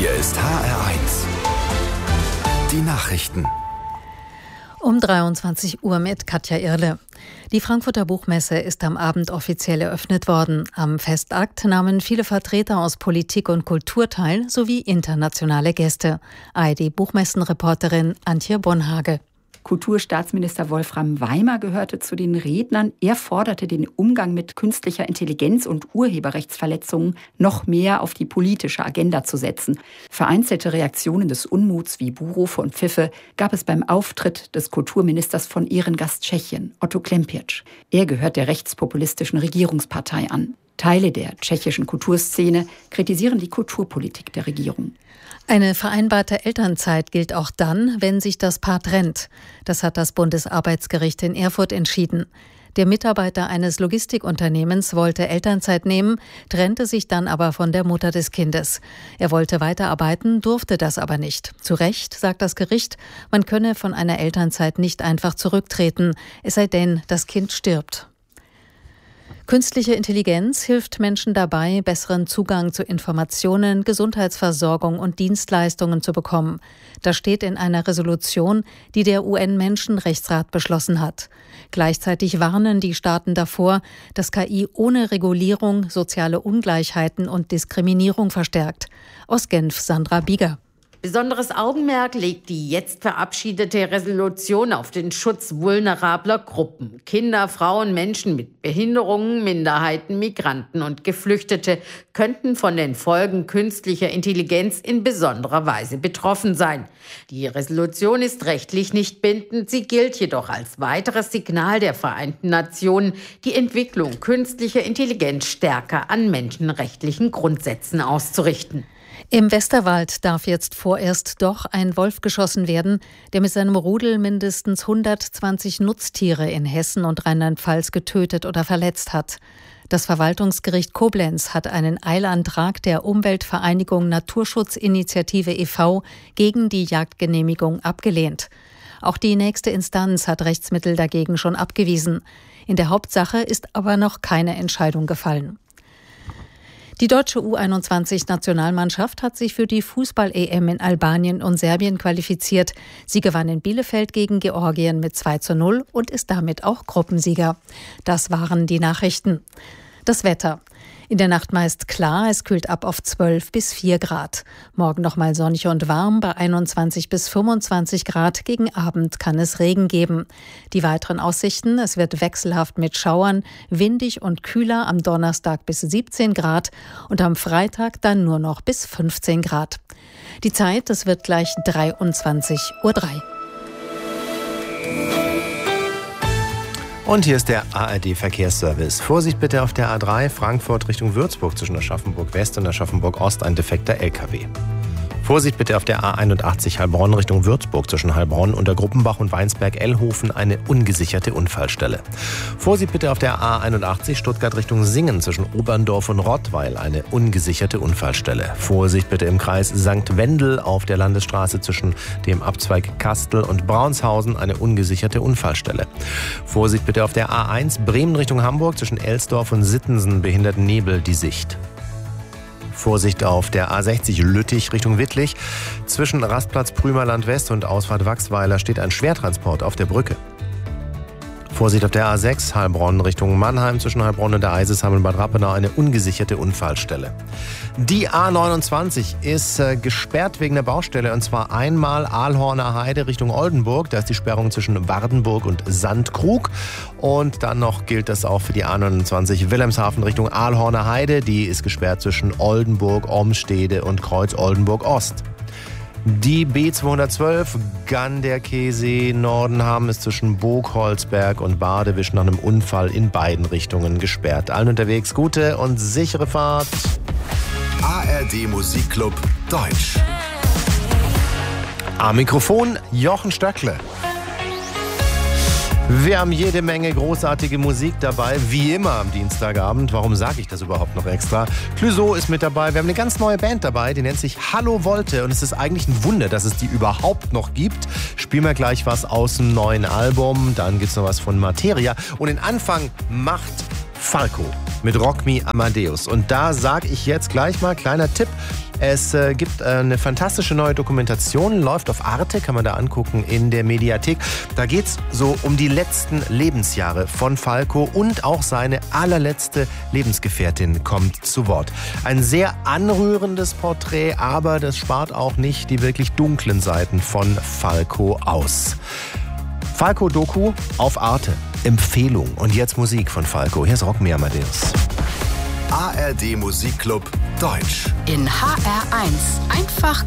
Hier ist HR1. Die Nachrichten. Um 23 Uhr mit Katja Irle. Die Frankfurter Buchmesse ist am Abend offiziell eröffnet worden. Am Festakt nahmen viele Vertreter aus Politik und Kultur teil, sowie internationale Gäste. ARD-Buchmessenreporterin Antje Bonhage. Kulturstaatsminister Wolfram Weimer gehörte zu den Rednern. Er forderte den Umgang mit künstlicher Intelligenz und Urheberrechtsverletzungen noch mehr auf die politische Agenda zu setzen. Vereinzelte Reaktionen des Unmuts wie Buhrufe und Pfiffe gab es beim Auftritt des Kulturministers von Ehrengast Tschechien, Otto Klempiec. Er gehört der rechtspopulistischen Regierungspartei an. Teile der tschechischen Kulturszene kritisieren die Kulturpolitik der Regierung. Eine vereinbarte Elternzeit gilt auch dann, wenn sich das Paar trennt. Das hat das Bundesarbeitsgericht in Erfurt entschieden. Der Mitarbeiter eines Logistikunternehmens wollte Elternzeit nehmen, trennte sich dann aber von der Mutter des Kindes. Er wollte weiterarbeiten, durfte das aber nicht. Zu Recht, sagt das Gericht, man könne von einer Elternzeit nicht einfach zurücktreten, es sei denn, das Kind stirbt. Künstliche Intelligenz hilft Menschen dabei, besseren Zugang zu Informationen, Gesundheitsversorgung und Dienstleistungen zu bekommen. Das steht in einer Resolution, die der UN-Menschenrechtsrat beschlossen hat. Gleichzeitig warnen die Staaten davor, dass KI ohne Regulierung soziale Ungleichheiten und Diskriminierung verstärkt. Aus Genf Sandra Bieger. Besonderes Augenmerk legt die jetzt verabschiedete Resolution auf den Schutz vulnerabler Gruppen. Kinder, Frauen, Menschen mit Behinderungen, Minderheiten, Migranten und Geflüchtete könnten von den Folgen künstlicher Intelligenz in besonderer Weise betroffen sein. Die Resolution ist rechtlich nicht bindend, sie gilt jedoch als weiteres Signal der Vereinten Nationen, die Entwicklung künstlicher Intelligenz stärker an menschenrechtlichen Grundsätzen auszurichten. Im Westerwald darf jetzt vorerst doch ein Wolf geschossen werden, der mit seinem Rudel mindestens 120 Nutztiere in Hessen und Rheinland-Pfalz getötet oder verletzt hat. Das Verwaltungsgericht Koblenz hat einen Eilantrag der Umweltvereinigung Naturschutzinitiative e.V. gegen die Jagdgenehmigung abgelehnt. Auch die nächste Instanz hat Rechtsmittel dagegen schon abgewiesen. In der Hauptsache ist aber noch keine Entscheidung gefallen. Die deutsche U21-Nationalmannschaft hat sich für die Fußball-EM in Albanien und Serbien qualifiziert. Sie gewann in Bielefeld gegen Georgien mit 2:0 und ist damit auch Gruppensieger. Das waren die Nachrichten. Das Wetter. In der Nacht meist klar, es kühlt ab auf 12 bis 4 Grad. Morgen nochmal sonnig und warm bei 21 bis 25 Grad. Gegen Abend kann es Regen geben. Die weiteren Aussichten, es wird wechselhaft mit Schauern, windig und kühler am Donnerstag bis 17 Grad und am Freitag dann nur noch bis 15 Grad. Die Zeit, es wird gleich 23:03 Uhr. Und hier ist der ARD-Verkehrsservice. Vorsicht bitte auf der A3 Frankfurt Richtung Würzburg zwischen Aschaffenburg West und Aschaffenburg Ost ein defekter LKW. Vorsicht bitte auf der A81 Heilbronn Richtung Würzburg zwischen Heilbronn, Untergruppenbach und Weinsberg-Ellhofen eine ungesicherte Unfallstelle. Vorsicht bitte auf der A81 Stuttgart Richtung Singen zwischen Oberndorf und Rottweil eine ungesicherte Unfallstelle. Vorsicht bitte im Kreis St. Wendel auf der Landesstraße zwischen dem Abzweig Kastel und Braunshausen eine ungesicherte Unfallstelle. Vorsicht bitte auf der A1 Bremen Richtung Hamburg zwischen Elsdorf und Sittensen behindert Nebel die Sicht. Vorsicht auf der A60 Lüttich Richtung Wittlich. Zwischen Rastplatz Prümerland West und Ausfahrt Wachsweiler steht ein Schwertransport auf der Brücke. Vorsicht auf der A6 Heilbronn Richtung Mannheim zwischen Heilbronn und der Eisesheim und Bad Rappenau eine ungesicherte Unfallstelle. Die A29 ist gesperrt wegen der Baustelle und zwar einmal Aalhorner Heide Richtung Oldenburg. Da ist die Sperrung zwischen Wardenburg und Sandkrug. Und dann noch gilt das auch für die A29 Wilhelmshaven Richtung Aalhorner Heide. Die ist gesperrt zwischen Oldenburg, Omstede und Kreuz Oldenburg Ost. Die B212 Ganderkesee Nordenham ist zwischen Burgholzberg und Badewisch nach einem Unfall in beiden Richtungen gesperrt. Allen unterwegs gute und sichere Fahrt. ARD Musikclub Deutsch. Am Mikrofon Jochen Stöckle. Wir haben jede Menge großartige Musik dabei, wie immer am Dienstagabend. Warum sage ich das überhaupt noch extra? Clouseau ist mit dabei. Wir haben eine ganz neue Band dabei, die nennt sich Hallo Volte. Und es ist eigentlich ein Wunder, dass es die überhaupt noch gibt. Spielen wir gleich was aus dem neuen Album. Dann gibt's noch was von Materia. Und den Anfang macht Falco. mit Rock Me Amadeus. Und da sage ich jetzt gleich mal, kleiner Tipp, es gibt eine fantastische neue Dokumentation, läuft auf Arte, kann man da angucken in der Mediathek. Da geht es so um die letzten Lebensjahre von Falco und auch seine allerletzte Lebensgefährtin kommt zu Wort. Ein sehr anrührendes Porträt, aber das spart auch nicht die wirklich dunklen Seiten von Falco aus. Falco-Doku auf Arte. Empfehlung. Und jetzt Musik von Falco. Hier ist Rock Me Amadeus. ARD Musikclub Deutsch. In HR1 einfach